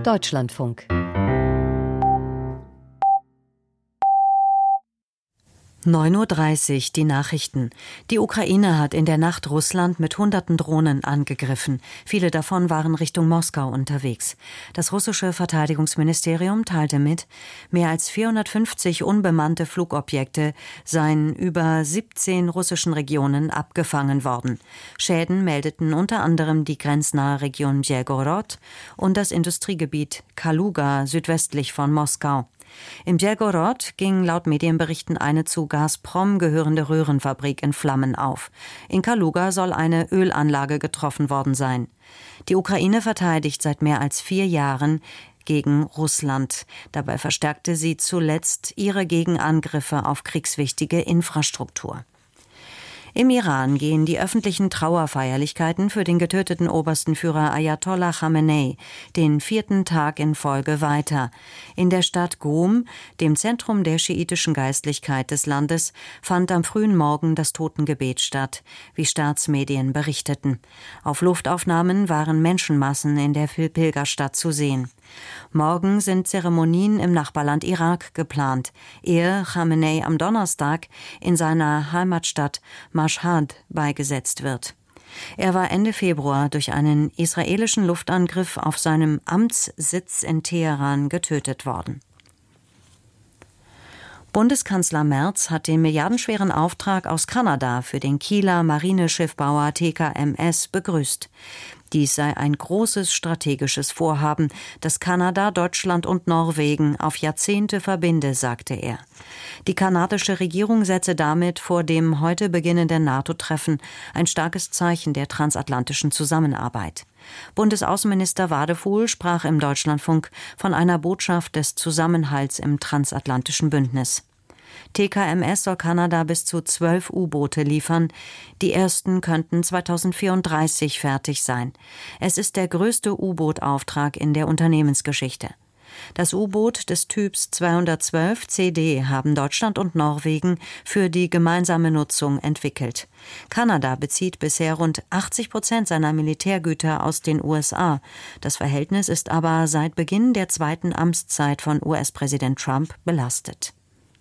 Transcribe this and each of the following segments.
Deutschlandfunk. 9:30 Uhr, die Nachrichten. Die Ukraine hat in der Nacht Russland mit hunderten Drohnen angegriffen. Viele davon waren Richtung Moskau unterwegs. Das russische Verteidigungsministerium teilte mit, mehr als 450 unbemannte Flugobjekte seien über 17 russischen Regionen abgefangen worden. Schäden meldeten unter anderem die grenznahe Region Bjelgorod und das Industriegebiet Kaluga südwestlich von Moskau. In Bjelgorod ging laut Medienberichten eine zu Gazprom gehörende Röhrenfabrik in Flammen auf. In Kaluga soll eine Ölanlage getroffen worden sein. Die Ukraine verteidigt seit mehr als 4 Jahren gegen Russland. Dabei verstärkte sie zuletzt ihre Gegenangriffe auf kriegswichtige Infrastruktur. Im Iran gehen die öffentlichen Trauerfeierlichkeiten für den getöteten obersten Führer Ayatollah Khamenei den 4. Tag in Folge weiter. In der Stadt Qom, dem Zentrum der schiitischen Geistlichkeit des Landes, fand am frühen Morgen das Totengebet statt, wie Staatsmedien berichteten. Auf Luftaufnahmen waren Menschenmassen in der Pilgerstadt zu sehen. Morgen sind Zeremonien im Nachbarland Irak geplant, ehe Khamenei am Donnerstag in seiner Heimatstadt Mashhad beigesetzt wird. Er war Ende Februar durch einen israelischen Luftangriff auf seinem Amtssitz in Teheran getötet worden. Bundeskanzler Merz hat den milliardenschweren Auftrag aus Kanada für den Kieler Marineschiffbauer TKMS begrüßt. Dies sei ein großes strategisches Vorhaben, das Kanada, Deutschland und Norwegen auf Jahrzehnte verbinde, sagte er. Die kanadische Regierung setze damit vor dem heute beginnenden NATO-Treffen ein starkes Zeichen der transatlantischen Zusammenarbeit. Bundesaußenminister Wadefuhl sprach im Deutschlandfunk von einer Botschaft des Zusammenhalts im transatlantischen Bündnis. TKMS soll Kanada bis zu 12 U-Boote liefern. Die ersten könnten 2034 fertig sein. Es ist der größte U-Boot-Auftrag in der Unternehmensgeschichte. Das U-Boot des Typs 212 CD haben Deutschland und Norwegen für die gemeinsame Nutzung entwickelt. Kanada bezieht bisher rund 80% seiner Militärgüter aus den USA. Das Verhältnis ist aber seit Beginn der 2. Amtszeit von US-Präsident Trump belastet.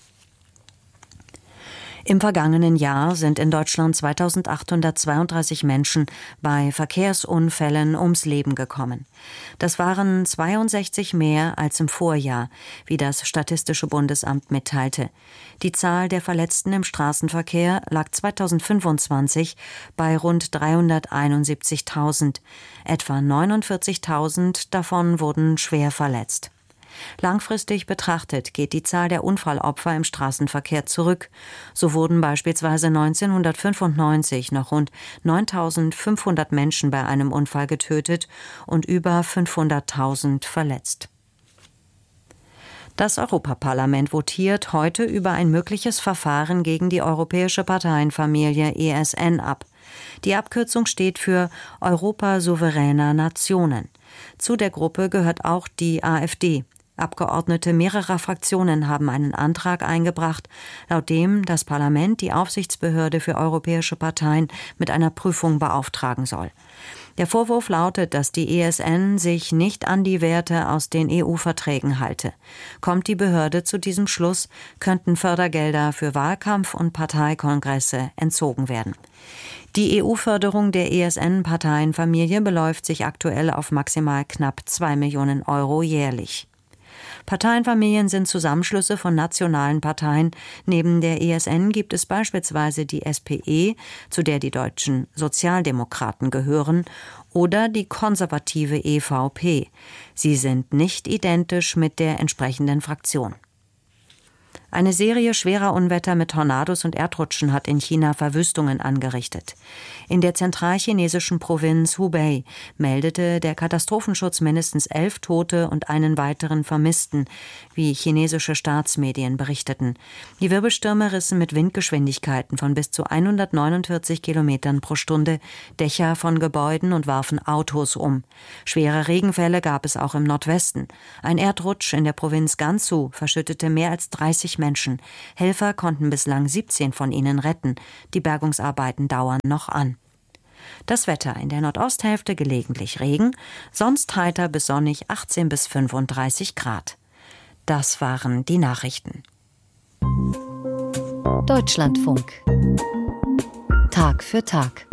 Im vergangenen Jahr sind in Deutschland 2832 Menschen bei Verkehrsunfällen ums Leben gekommen. Das waren 62 mehr als im Vorjahr, wie das Statistische Bundesamt mitteilte. Die Zahl der Verletzten im Straßenverkehr lag 2025 bei rund 371.000. Etwa 49.000 davon wurden schwer verletzt. Langfristig betrachtet geht die Zahl der Unfallopfer im Straßenverkehr zurück. So wurden beispielsweise 1995 noch rund 9.500 Menschen bei einem Unfall getötet und über 500.000 verletzt. Das Europaparlament votiert heute über ein mögliches Verfahren gegen die europäische Parteienfamilie ESN ab. Die Abkürzung steht für Europa souveräner Nationen. Zu der Gruppe gehört auch die AfD. Abgeordnete mehrerer Fraktionen haben einen Antrag eingebracht, laut dem das Parlament die Aufsichtsbehörde für europäische Parteien mit einer Prüfung beauftragen soll. Der Vorwurf lautet, dass die ESN sich nicht an die Werte aus den EU-Verträgen halte. Kommt die Behörde zu diesem Schluss, könnten Fördergelder für Wahlkampf- und Parteikongresse entzogen werden. Die EU-Förderung der ESN-Parteienfamilie beläuft sich aktuell auf maximal knapp 2 Millionen Euro jährlich. Parteienfamilien sind Zusammenschlüsse von nationalen Parteien. Neben der ESN gibt es beispielsweise die SPE, zu der die deutschen Sozialdemokraten gehören, oder die konservative EVP. Sie sind nicht identisch mit der entsprechenden Fraktion. Eine Serie schwerer Unwetter mit Tornados und Erdrutschen hat in China Verwüstungen angerichtet. In der zentralchinesischen Provinz Hubei meldete der Katastrophenschutz mindestens 11 Tote und einen weiteren Vermissten, wie chinesische Staatsmedien berichteten. Die Wirbelstürme rissen mit Windgeschwindigkeiten von bis zu 149 Kilometern pro Stunde Dächer von Gebäuden und warfen Autos um. Schwere Regenfälle gab es auch im Nordwesten. Ein Erdrutsch in der Provinz Gansu verschüttete mehr als 30 Menschen. Helfer konnten bislang 17 von ihnen retten. Die Bergungsarbeiten dauern noch an. Das Wetter: in der Nordosthälfte gelegentlich Regen, sonst heiter bis sonnig, 18 bis 35 Grad. Das waren die Nachrichten. Deutschlandfunk. Tag für Tag.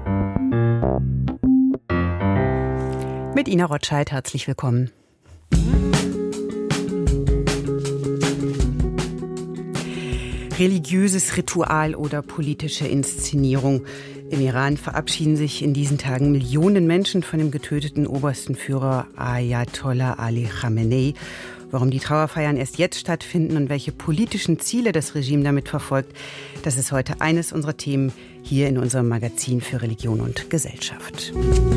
Mit Ina Rotscheid, herzlich willkommen. Religiöses Ritual oder politische Inszenierung. Im Iran verabschieden sich in diesen Tagen Millionen Menschen von dem getöteten obersten Führer Ayatollah Ali Khamenei. Warum die Trauerfeiern erst jetzt stattfinden und welche politischen Ziele das Regime damit verfolgt, das ist heute eines unserer Themen hier in unserem Magazin für Religion und Gesellschaft.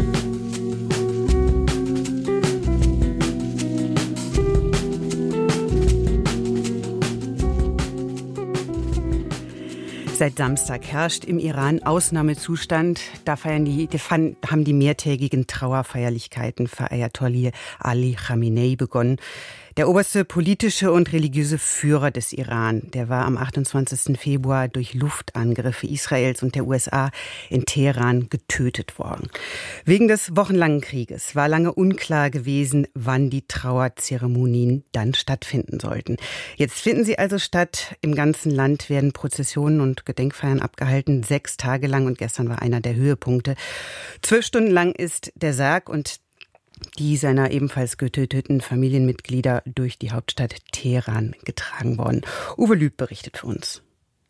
Seit Samstag herrscht im Iran Ausnahmezustand. Da haben die mehrtägigen Trauerfeierlichkeiten für Ayatollah Ali Khamenei begonnen. Der oberste politische und religiöse Führer des Iran, der war am 28. Februar durch Luftangriffe Israels und der USA in Teheran getötet worden. Wegen des wochenlangen Krieges war lange unklar gewesen, wann die Trauerzeremonien dann stattfinden sollten. Jetzt finden sie also statt. Im ganzen Land werden Prozessionen und Gedenkfeiern abgehalten, 6 Tage lang, und gestern war einer der Höhepunkte. 12 Stunden lang ist der Sarg und die seiner ebenfalls getöteten Familienmitglieder durch die Hauptstadt Teheran getragen worden. Uwe Lüb berichtet für uns.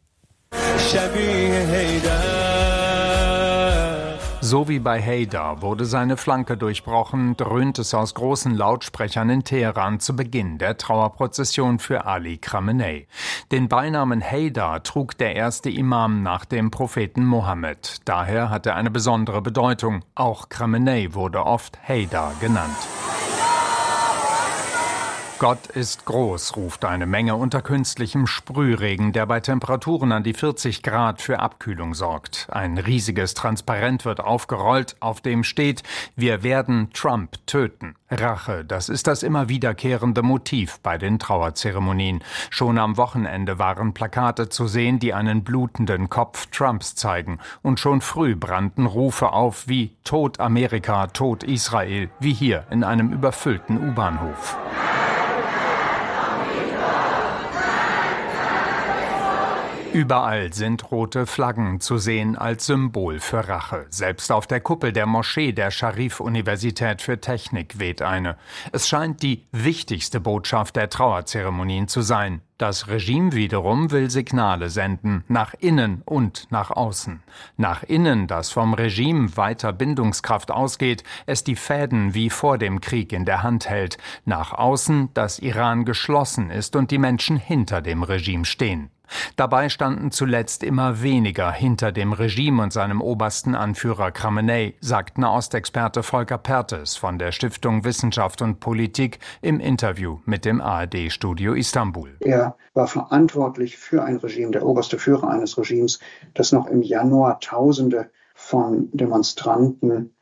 So wie bei Haydar wurde seine Flanke durchbrochen, dröhnt es aus großen Lautsprechern in Teheran zu Beginn der Trauerprozession für Ali Khamenei. Den Beinamen Haydar trug der erste Imam nach dem Propheten Mohammed. Daher hat er eine besondere Bedeutung. Auch Khamenei wurde oft Haydar genannt. Gott ist groß, ruft eine Menge unter künstlichem Sprühregen, der bei Temperaturen an die 40 Grad für Abkühlung sorgt. Ein riesiges Transparent wird aufgerollt, auf dem steht: Wir werden Trump töten. Rache, das ist das immer wiederkehrende Motiv bei den Trauerzeremonien. Schon am Wochenende waren Plakate zu sehen, die einen blutenden Kopf Trumps zeigen. Und schon früh brannten Rufe auf wie Tod Amerika, Tod Israel, wie hier in einem überfüllten U-Bahnhof. Überall sind rote Flaggen zu sehen als Symbol für Rache. Selbst auf der Kuppel der Moschee der Scharif-Universität für Technik weht eine. Es scheint die wichtigste Botschaft der Trauerzeremonien zu sein. Das Regime wiederum will Signale senden, nach innen und nach außen. Nach innen, das vom Regime weiter Bindungskraft ausgeht, es die Fäden wie vor dem Krieg in der Hand hält. Nach außen, dass Iran geschlossen ist und die Menschen hinter dem Regime stehen. Dabei standen zuletzt immer weniger hinter dem Regime und seinem obersten Anführer Khamenei, sagt Nahostexperte Volker Perthes von der Stiftung Wissenschaft und Politik im Interview mit dem ARD-Studio Istanbul. Er war verantwortlich für ein Regime, der oberste Führer eines Regimes, das noch im Januar Tausende von Demonstranten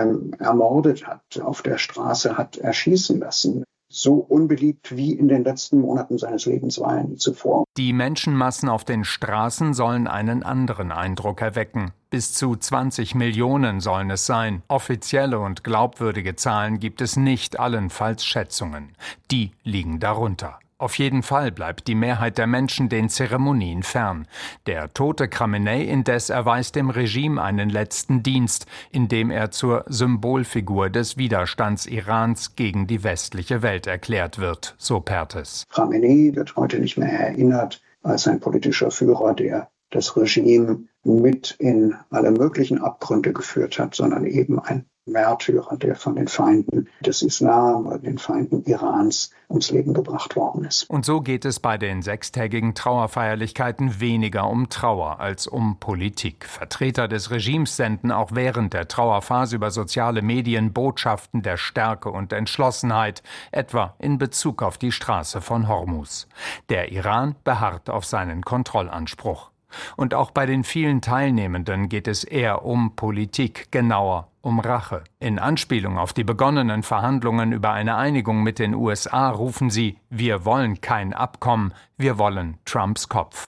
ermordet hat, auf der Straße hat erschießen lassen. So unbeliebt wie in den letzten Monaten seines Lebens war er nie zuvor. Die Menschenmassen auf den Straßen sollen einen anderen Eindruck erwecken. Bis zu 20 Millionen sollen es sein. Offizielle und glaubwürdige Zahlen gibt es nicht, allenfalls Schätzungen. Die liegen darunter. Auf jeden Fall bleibt die Mehrheit der Menschen den Zeremonien fern. Der tote Khamenei indes erweist dem Regime einen letzten Dienst, indem er zur Symbolfigur des Widerstands Irans gegen die westliche Welt erklärt wird, so Perthes. Khamenei wird heute nicht mehr erinnert als ein politischer Führer, der das Regime mit in alle möglichen Abgründe geführt hat, sondern eben ein Märtyrer, der von den Feinden des Islam oder den Feinden Irans ums Leben gebracht worden ist. Und so geht es bei den 6-tägigen Trauerfeierlichkeiten weniger um Trauer als um Politik. Vertreter des Regimes senden auch während der Trauerphase über soziale Medien Botschaften der Stärke und Entschlossenheit, etwa in Bezug auf die Straße von Hormuz. Der Iran beharrt auf seinen Kontrollanspruch. Und auch bei den vielen Teilnehmenden geht es eher um Politik, genauer um Rache. In Anspielung auf die begonnenen Verhandlungen über eine Einigung mit den USA rufen sie: Wir wollen kein Abkommen, wir wollen Trumps Kopf.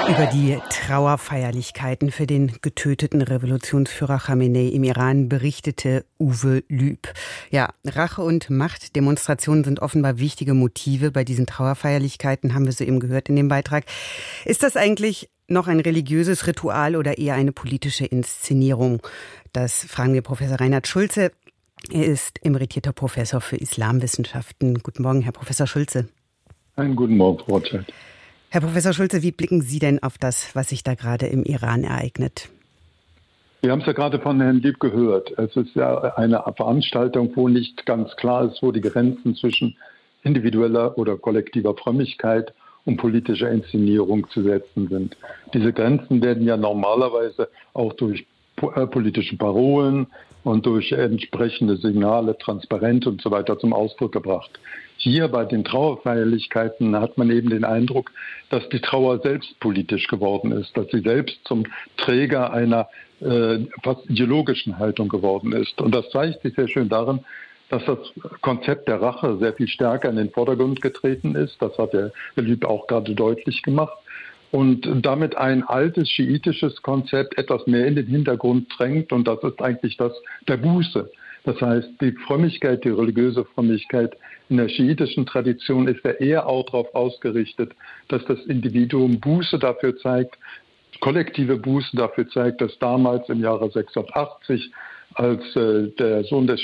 Über die Trauerfeierlichkeiten für den getöteten Revolutionsführer Khamenei im Iran berichtete Uwe Lüb. Ja, Rache und Machtdemonstrationen sind offenbar wichtige Motive bei diesen Trauerfeierlichkeiten, haben wir soeben gehört in dem Beitrag. Ist das eigentlich noch ein religiöses Ritual oder eher eine politische Inszenierung? Das fragen wir Professor Reinhard Schulze. Er ist emeritierter Professor für Islamwissenschaften. Guten Morgen, Herr Professor Schulze. Einen guten Morgen, Frau Rothschild. Herr Professor Schulze, wie blicken Sie denn auf das, was sich da gerade im Iran ereignet? Wir haben es ja gerade von Herrn Lieb gehört. Es ist ja eine Veranstaltung, wo nicht ganz klar ist, wo die Grenzen zwischen individueller oder kollektiver Frömmigkeit und politischer Inszenierung zu setzen sind. Diese Grenzen werden ja normalerweise auch durch politische Parolen und durch entsprechende Signale, transparent und so weiter zum Ausdruck gebracht. Hier bei den Trauerfeierlichkeiten hat man eben den Eindruck, dass die Trauer selbst politisch geworden ist, dass sie selbst zum Träger einer fast ideologischen Haltung geworden ist. Und das zeigt sich sehr schön darin, dass das Konzept der Rache sehr viel stärker in den Vordergrund getreten ist. Das hat der Lüb auch gerade deutlich gemacht. Und damit ein altes schiitisches Konzept etwas mehr in den Hintergrund drängt. Und das ist eigentlich das der Buße. Das heißt, die Frömmigkeit, die religiöse Frömmigkeit in der schiitischen Tradition ist ja eher auch darauf ausgerichtet, dass das Individuum Buße dafür zeigt, kollektive Buße dafür zeigt, dass damals im Jahre 680, als der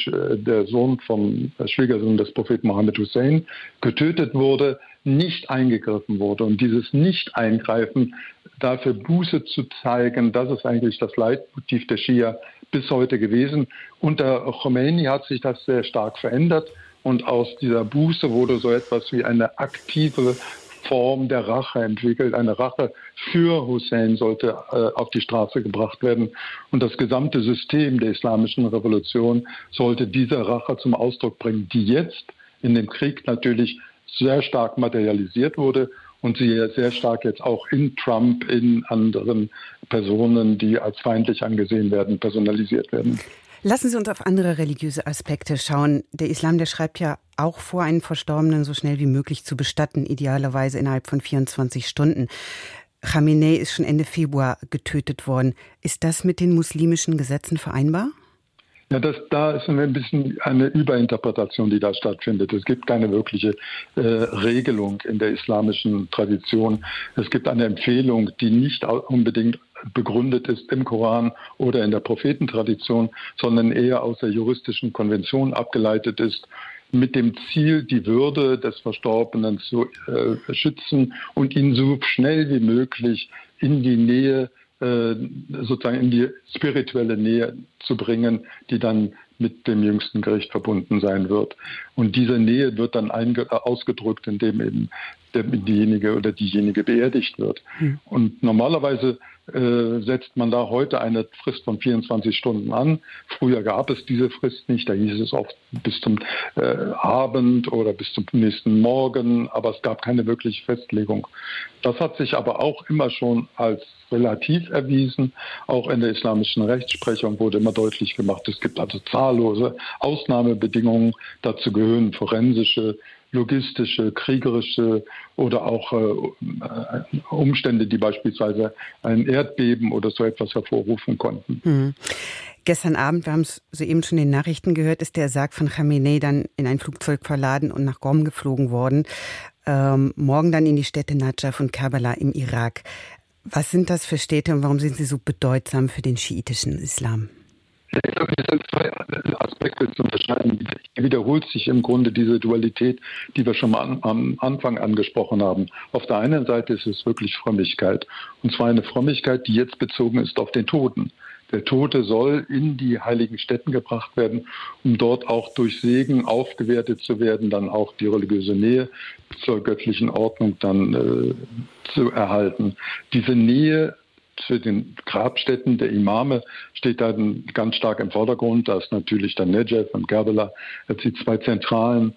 Schwiegersohn des Propheten Mohammed Hussein getötet wurde, nicht eingegriffen wurde. Und dieses Nicht-Eingreifen, dafür Buße zu zeigen, das ist eigentlich das Leitmotiv der Schia bis heute gewesen. Unter Khomeini hat sich das sehr stark verändert und aus dieser Buße wurde so etwas wie eine aktive Form der Rache entwickelt. Eine Rache für Hussein sollte auf die Straße gebracht werden. Und das gesamte System der islamischen Revolution sollte diese Rache zum Ausdruck bringen, die jetzt in dem Krieg natürlich sehr stark materialisiert wurde und sie sehr stark jetzt auch in Trump, in anderen Personen, die als feindlich angesehen werden, personalisiert werden. Lassen Sie uns auf andere religiöse Aspekte schauen. Der Islam, der schreibt ja auch vor, einen Verstorbenen so schnell wie möglich zu bestatten, idealerweise innerhalb von 24 Stunden. Khamenei ist schon Ende Februar getötet worden. Ist das mit den muslimischen Gesetzen vereinbar? Ja, da ist ein bisschen eine Überinterpretation, die da stattfindet. Es gibt keine wirkliche Regelung in der islamischen Tradition. Es gibt eine Empfehlung, die nicht unbedingt begründet ist im Koran oder in der Prophetentradition, sondern eher aus der juristischen Konvention abgeleitet ist, mit dem Ziel, die Würde des Verstorbenen zu schützen und ihn so schnell wie möglich in die Nähe, sozusagen in die spirituelle Nähe zu bringen, die dann mit dem jüngsten Gericht verbunden sein wird. Und diese Nähe wird dann ausgedrückt, indem eben diejenige oder diejenige beerdigt wird. Und normalerweise setzt man da heute eine Frist von 24 Stunden an. Früher gab es diese Frist nicht, da hieß es oft bis zum Abend oder bis zum nächsten Morgen, aber es gab keine wirkliche Festlegung. Das hat sich aber auch immer schon als relativ erwiesen. Auch in der islamischen Rechtsprechung wurde immer deutlich gemacht, es gibt also zahllose Ausnahmebedingungen. Dazu gehören forensische, logistische, kriegerische oder auch Umstände, die beispielsweise ein Erdbeben oder so etwas hervorrufen konnten. Gestern Abend, wir haben es soeben schon in den Nachrichten gehört, ist der Sarg von Khamenei dann in ein Flugzeug verladen und nach Qom geflogen worden. Morgen dann in die Städte Najaf und Karbala im Irak. Was sind das für Städte und warum sind sie so bedeutsam für den schiitischen Islam? Ich glaube, es sind zwei Aspekte zu unterscheiden. Hier wiederholt sich im Grunde diese Dualität, die wir schon mal am Anfang angesprochen haben. Auf der einen Seite ist es wirklich Frömmigkeit. Und zwar eine Frömmigkeit, die jetzt bezogen ist auf den Toten. Der Tote soll in die heiligen Stätten gebracht werden, um dort auch durch Segen aufgewertet zu werden, dann auch die religiöse Nähe zur göttlichen Ordnung dann zu erhalten. Diese Nähe zu den Grabstätten der Imame steht da ganz stark im Vordergrund. Da ist natürlich dann Najaf und Karbala als die zwei zentralen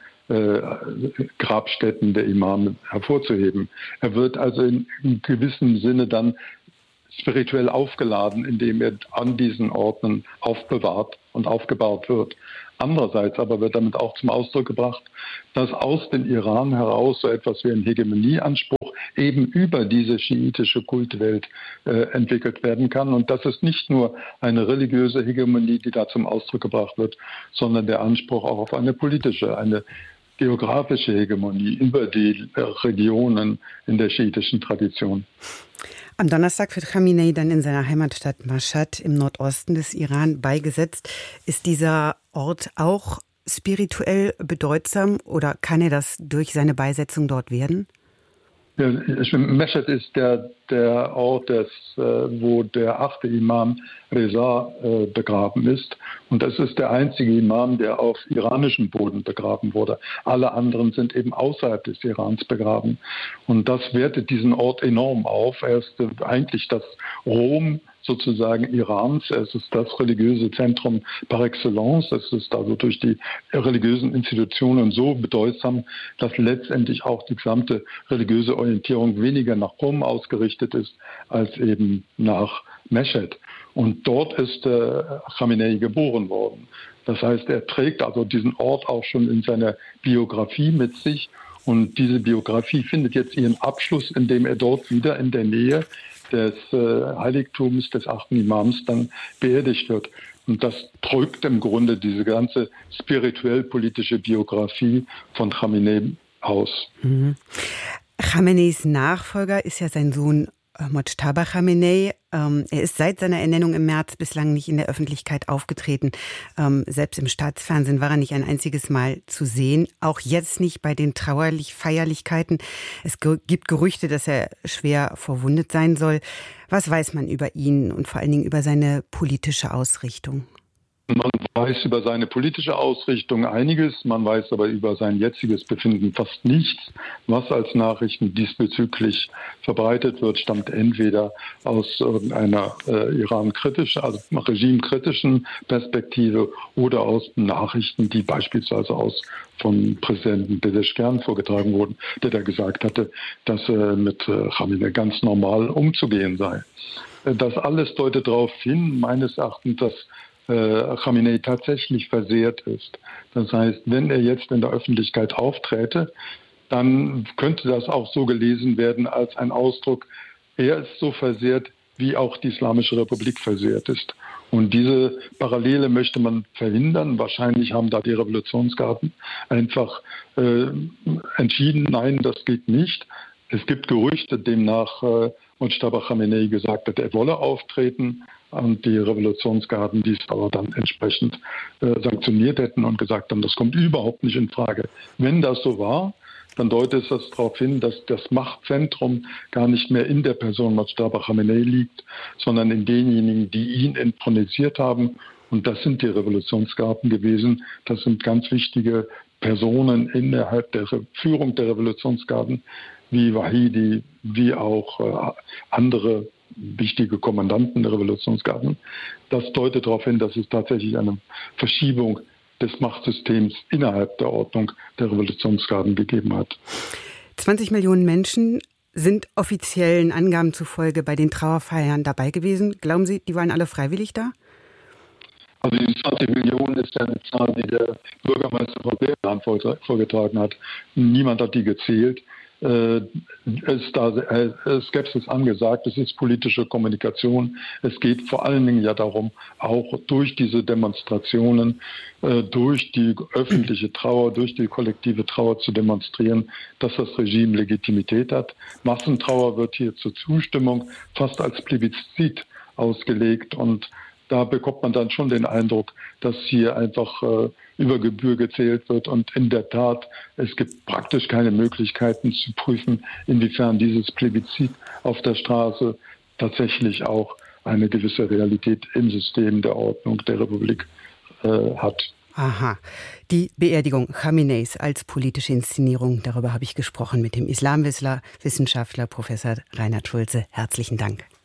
Grabstätten der Imame hervorzuheben. Er wird also in gewissem Sinne dann spirituell aufgeladen, indem er an diesen Orten aufbewahrt und aufgebaut wird. Andererseits aber wird damit auch zum Ausdruck gebracht, dass aus dem Iran heraus so etwas wie ein Hegemonieanspruch eben über diese schiitische Kultwelt entwickelt werden kann. Und das ist nicht nur eine religiöse Hegemonie, die da zum Ausdruck gebracht wird, sondern der Anspruch auch auf eine politische, eine geografische Hegemonie über die Regionen in der schiitischen Tradition. Am Donnerstag wird Khamenei dann in seiner Heimatstadt Mashhad im Nordosten des Iran beigesetzt. Ist dieser Ort auch spirituell bedeutsam oder kann er das durch seine Beisetzung dort werden? Ja, Mashhad ist der Ort, wo der 8. Imam Reza begraben ist. Und das ist der einzige Imam, der auf iranischem Boden begraben wurde. Alle anderen sind eben außerhalb des Irans begraben. Und das wertet diesen Ort enorm auf. Er ist eigentlich das Rom sozusagen Irans. Es ist das religiöse Zentrum par excellence. Es ist also durch die religiösen Institutionen so bedeutsam, dass letztendlich auch die gesamte religiöse Orientierung weniger nach Rom ausgerichtet ist, als eben nach Mashhad. Und dort ist Khamenei geboren worden. Das heißt, er trägt also diesen Ort auch schon in seiner Biografie mit sich. Und diese Biografie findet jetzt ihren Abschluss, indem er dort wieder in der Nähe des Heiligtums des 8. Imams dann beerdigt wird. Und das drückt im Grunde diese ganze spirituell-politische Biografie von Khamenei aus. Khameneis Nachfolger ist ja sein Sohn Mojtaba Khamenei. Er ist seit seiner Ernennung im März bislang nicht in der Öffentlichkeit aufgetreten. Selbst im Staatsfernsehen war er nicht ein einziges Mal zu sehen. Auch jetzt nicht bei den Feierlichkeiten. Es gibt Gerüchte, dass er schwer verwundet sein soll. Was weiß man über ihn und vor allen Dingen über seine politische Ausrichtung? Man weiß über seine politische Ausrichtung einiges, man weiß aber über sein jetziges Befinden fast nichts. Was als Nachrichten diesbezüglich verbreitet wird, stammt entweder aus irgendeiner Iran-kritischen, also regimekritischen Perspektive oder aus Nachrichten, die beispielsweise von Präsidenten Pezeshkian vorgetragen wurden, der da gesagt hatte, dass mit Khamenei ganz normal umzugehen sei. Das alles deutet darauf hin, meines Erachtens, dass Khamenei tatsächlich versehrt ist. Das heißt, wenn er jetzt in der Öffentlichkeit aufträte, dann könnte das auch so gelesen werden als ein Ausdruck, er ist so versehrt, wie auch die Islamische Republik versehrt ist. Und diese Parallele möchte man verhindern. Wahrscheinlich haben da die Revolutionsgarden einfach entschieden, nein, das geht nicht. Es gibt Gerüchte, demnach Mojtaba Khamenei gesagt hat, er wolle auftreten. Und die Revolutionsgarden dies aber dann entsprechend sanktioniert hätten und gesagt haben, das kommt überhaupt nicht in Frage. Wenn das so war, dann deutet es darauf hin, dass das Machtzentrum gar nicht mehr in der Person Mojtaba Khamenei liegt, sondern in denjenigen, die ihn intronisiert haben. Und das sind die Revolutionsgarden gewesen. Das sind ganz wichtige Personen innerhalb der Führung der Revolutionsgarden, wie Wahidi, wie auch andere wichtige Kommandanten der Revolutionsgarden. Das deutet darauf hin, dass es tatsächlich eine Verschiebung des Machtsystems innerhalb der Ordnung der Revolutionsgarden gegeben hat. 20 Millionen Menschen sind offiziellen Angaben zufolge bei den Trauerfeiern dabei gewesen. Glauben Sie, die waren alle freiwillig da? Also die 20 Millionen ist ja eine Zahl, die der Bürgermeister von Teheran vorgetragen hat. Niemand hat die gezählt. Es ist Skepsis angesagt, es ist politische Kommunikation. Es geht vor allen Dingen ja darum, auch durch diese Demonstrationen, durch die öffentliche Trauer, durch die kollektive Trauer zu demonstrieren, dass das Regime Legitimität hat. Massentrauer wird hier zur Zustimmung fast als Plebiszit ausgelegt und da bekommt man dann schon den Eindruck, dass hier einfach über Gebühr gezählt wird. Und in der Tat, es gibt praktisch keine Möglichkeiten zu prüfen, inwiefern dieses Plebiszit auf der Straße tatsächlich auch eine gewisse Realität im System der Ordnung der Republik hat. Aha. Die Beerdigung Khameneis als politische Inszenierung, darüber habe ich gesprochen mit dem Islamwissenschaftler Professor Reinhard Schulze. Herzlichen Dank.